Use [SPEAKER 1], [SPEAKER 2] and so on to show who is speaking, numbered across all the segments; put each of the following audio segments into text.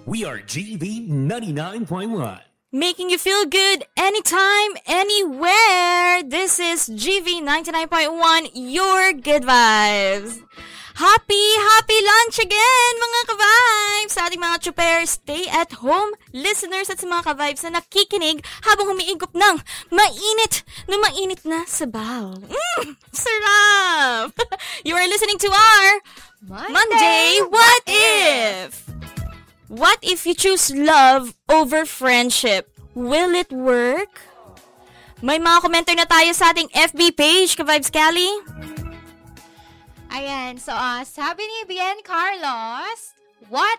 [SPEAKER 1] We are GV 99.1.
[SPEAKER 2] Making you feel good anytime, anywhere. This is GV 99.1, your good vibes. Happy lunch again, mga ka-vibes! Sa ating mga chuper, stay-at-home listeners at sa mga ka-vibes na nakikinig habang humiigop ng mainit na sabaw. Sarap! You are listening to our Monday What If? What if you choose love over friendship? Will it work? May mga komentar na tayo sa ating FB page, ka-Vibes Cali.
[SPEAKER 3] Ayan, so sabi ni Bien Carlos, what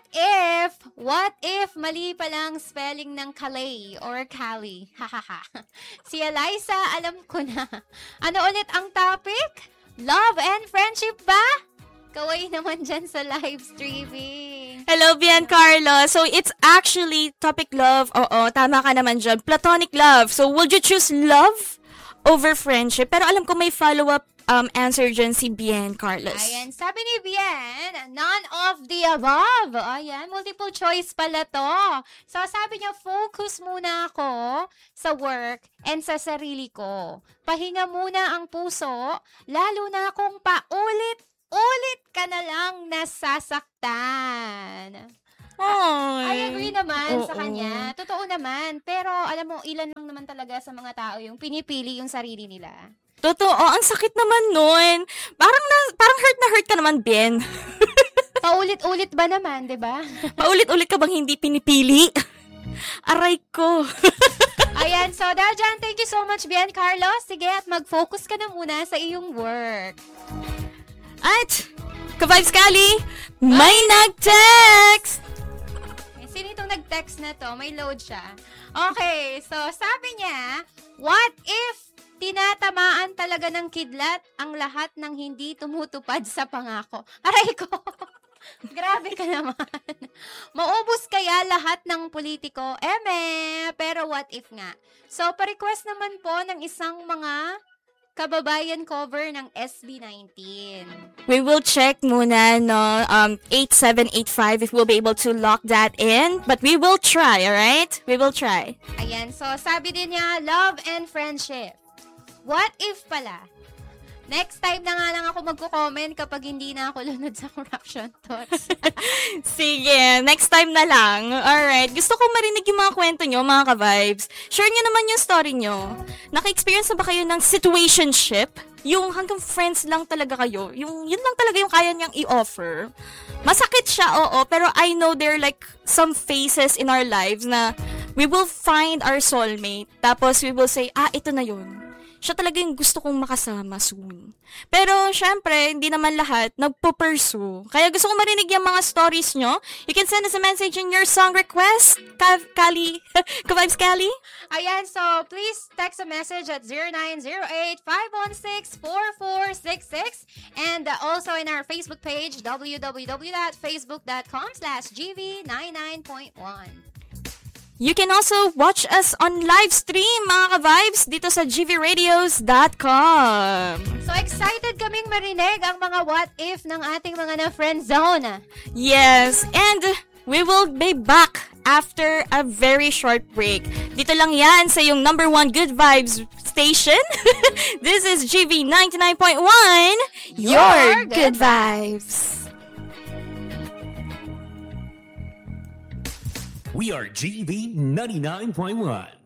[SPEAKER 3] if mali palang spelling ng Calais or Cali? Hahaha. Si Eliza, alam ko na. Ano ulit ang topic? Love and friendship ba? Kaway naman dyan sa live streaming.
[SPEAKER 2] Hello, Bien Carlos. So, it's actually topic love. Oo, tama ka naman dyan. Platonic love. So, would you choose love over friendship? Pero alam ko may follow-up answer dyan si Bien Carlos.
[SPEAKER 3] Ayan, sabi ni Bien, none of the above. Ayan, multiple choice pala to. So, sabi niya, focus muna ako sa work and sa sarili ko. Pahinga muna ang puso, lalo na kung paulit ka na lang nasasaktan. I agree naman sa kanya. Totoo naman. Pero alam mo, ilan lang naman talaga sa mga tao yung pinipili yung sarili nila.
[SPEAKER 2] Totoo, ang sakit naman nun. Parang hurt ka naman, Ben.
[SPEAKER 3] Paulit-ulit ba naman, 'di ba?
[SPEAKER 2] Paulit-ulit ka bang hindi pinipili? Aray ko.
[SPEAKER 3] Ayan, so dahil dyan, thank you so much, Bien Carlos. Sige, at mag-focus ka na muna sa iyong work.
[SPEAKER 2] At, ka-Vibes Kali, may nag-text!
[SPEAKER 3] Sino itong nag-text na to? May load siya. Okay, so sabi niya, what if tinatamaan talaga ng kidlat ang lahat ng hindi tumutupad sa pangako? Aray ko! Grabe ka naman. Maubos kaya lahat ng politiko? Pero what if nga? So, pa-request naman po ng isang mga kababayan cover ng SB19.
[SPEAKER 2] We will check muna, 8785 if we'll be able to lock that in. But we will try, alright? We will try.
[SPEAKER 3] Ayan, so sabi din niya, love and friendship. What if pala? Next time na nga lang ako magko-comment kapag hindi na ako lunod sa corruption thoughts.
[SPEAKER 2] Sige, next time na lang. Alright, gusto ko marinig yung mga kwento nyo, mga ka-vibes. Share nyo naman yung story nyo. Naka-experience na ba kayo ng situationship? Yung hanggang friends lang talaga kayo. Yun lang talaga yung kaya niyang i-offer. Masakit siya, oo, pero I know there are like some phases in our lives na we will find our soulmate. Tapos we will say, ito na yun. Siya talaga yung gusto kong makasama soon. Pero, syempre, hindi naman lahat nagpo-pursue. Kaya gusto kong marinig yung mga stories nyo. You can send us a message in your song request, Kali, ka-Vibes Kali.
[SPEAKER 3] Ayan, so please text a message at 0908-516-4466 and also in our Facebook page, www.facebook.com/gv99.1.
[SPEAKER 2] You can also watch us on live stream, mga ka-vibes, dito sa gvradios.com.
[SPEAKER 3] So excited kaming marinig ang mga what if ng ating mga na-friend zone.
[SPEAKER 2] Yes, and we will be back after a very short break. Dito lang yan sa yung number 1 good vibes station. This is GV 99.1, your good vibes.
[SPEAKER 1] We are GV 99.1.